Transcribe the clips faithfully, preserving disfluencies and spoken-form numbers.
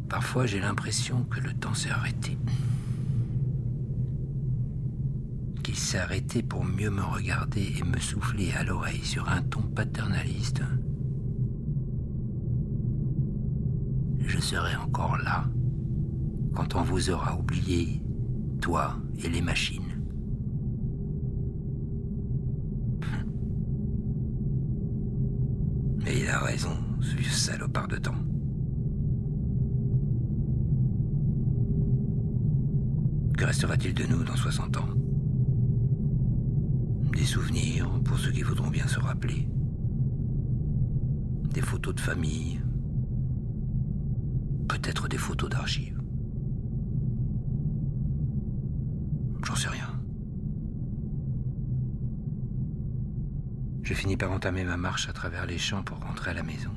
Parfois, j'ai l'impression que le temps s'est arrêté. Qu'il s'est arrêté pour mieux me regarder et me souffler à l'oreille sur un ton paternaliste. Je serai encore là quand on vous aura oublié, toi et les machines. Mais il a raison, ce vieux salopard de temps. Que restera-t-il de nous dans soixante ans? Des souvenirs pour ceux qui voudront bien se rappeler. Des photos de famille. Peut-être des photos d'archives. J'en sais rien. Je finis par entamer ma marche à travers les champs pour rentrer à la maison.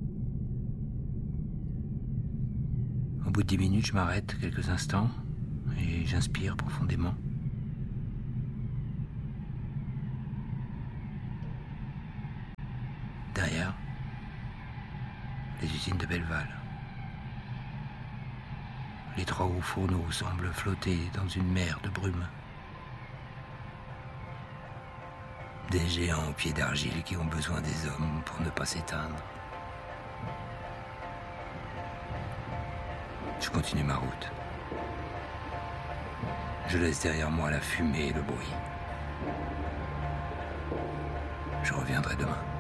Au bout de dix minutes, je m'arrête quelques instants et j'inspire profondément. Derrière, les usines de Belleval. Les trois hauts fourneaux semblent flotter dans une mer de brume. Des géants aux pieds d'argile qui ont besoin des hommes pour ne pas s'éteindre. Je continue ma route. Je laisse derrière moi la fumée et le bruit. Je reviendrai demain.